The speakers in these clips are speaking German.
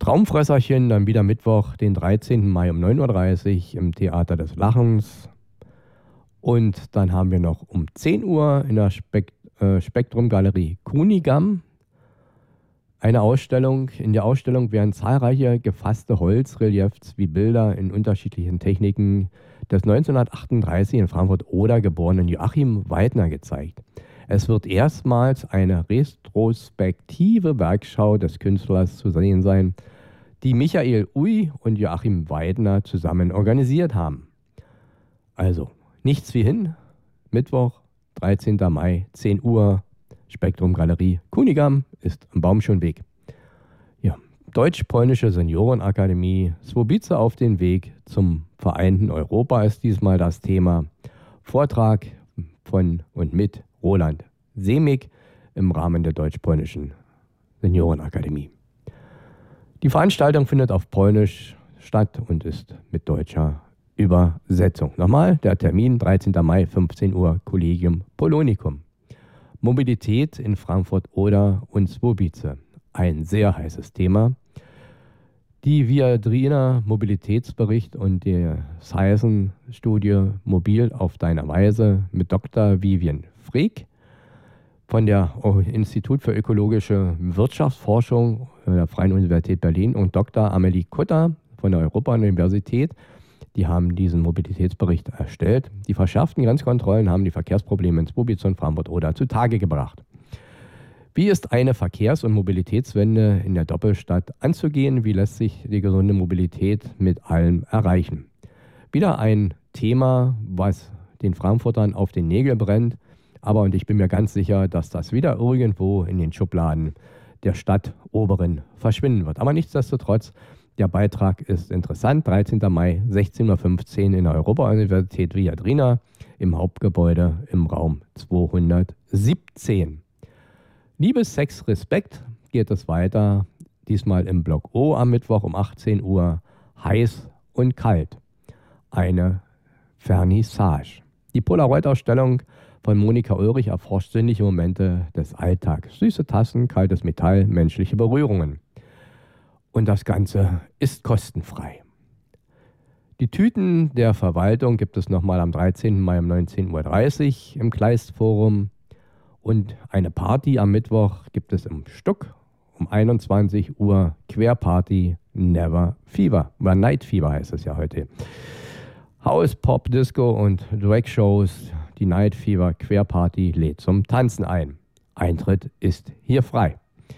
Traumfresserchen, dann wieder Mittwoch, den 13. Mai um 9:30 Uhr im Theater des Lachens. Und dann haben wir noch um 10 Uhr in der Spektrum-Galerie Kunigam eine Ausstellung. In der Ausstellung werden zahlreiche gefasste Holzreliefs wie Bilder in unterschiedlichen Techniken des 1938 in Frankfurt-Oder geborenen Joachim Weidner gezeigt. Es wird erstmals eine retrospektive Werkschau des Künstlers zu sehen sein, die Michael Uy und Joachim Weidner zusammen organisiert haben. Also, nichts wie hin. Mittwoch, 13. Mai, 10 Uhr, Spektrum Galerie Kunigam ist am Baumschönweg. Ja, Deutsch-Polnische Seniorenakademie, Swobice auf den Weg zum vereinten Europa ist diesmal das Thema. Vortrag von und mit Roland Semig im Rahmen der Deutsch-Polnischen Seniorenakademie. Die Veranstaltung findet auf Polnisch statt und ist mit deutscher Übersetzung. Nochmal, der Termin 13. Mai, 15 Uhr, Collegium Polonicum. Mobilität in Frankfurt-Oder und Swobice. Ein sehr heißes Thema. Die Viadrina Mobilitätsbericht und die Science-Studie Mobil auf deine Weise mit Dr. Vivian Freek von der Institut für ökologische Wirtschaftsforschung der Freien Universität Berlin und Dr. Amelie Kutter von der Europa-Universität. Die haben diesen Mobilitätsbericht erstellt. Die verschärften Grenzkontrollen haben die Verkehrsprobleme in Swobice und Frankfurt-Oder zutage gebracht. Wie ist eine Verkehrs- und Mobilitätswende in der Doppelstadt anzugehen? Wie lässt sich die gesunde Mobilität mit allem erreichen? Wieder ein Thema, was den Frankfurtern auf den Nägeln brennt. Und ich bin mir ganz sicher, dass das wieder irgendwo in den Schubladen der Stadtoberen verschwinden wird. Aber nichtsdestotrotz, der Beitrag ist interessant. 13. Mai, 16:15 Uhr in der Europa-Universität Viadrina im Hauptgebäude im Raum 217. Liebe, Sex, Respekt geht es weiter. Diesmal im Block O am Mittwoch um 18 Uhr. Heiß und kalt. Eine Vernissage. Die Polaroid-Ausstellung von Monika Ulrich erforscht sinnliche Momente des Alltags. Süße Tassen, kaltes Metall, menschliche Berührungen. Und das Ganze ist kostenfrei. Die Tüten der Verwaltung gibt es nochmal am 13. Mai um 19:30 Uhr im Kleistforum. Und eine Party am Mittwoch gibt es im Stuck um 21 Uhr. Querparty Never Fever. Oder Night Fever heißt es ja heute. House, Pop, Disco und Drag-Shows. Die Night Fever Querparty lädt zum Tanzen ein. Eintritt ist hier frei.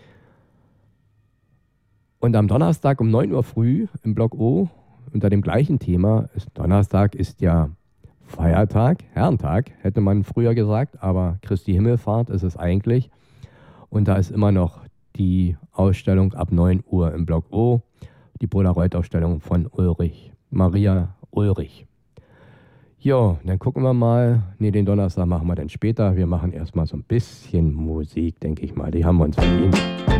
Und am Donnerstag um 9 Uhr früh im Block O unter dem gleichen Thema, Donnerstag ist ja Feiertag, Herrentag, hätte man früher gesagt, aber Christi Himmelfahrt ist es eigentlich. Und da ist immer noch die Ausstellung ab 9 Uhr im Block O, die Polaroid-Ausstellung von Maria Ulrich. Jo, dann gucken wir mal. Den Donnerstag machen wir dann später. Wir machen erstmal so ein bisschen Musik, denke ich mal. Die haben wir uns verdient.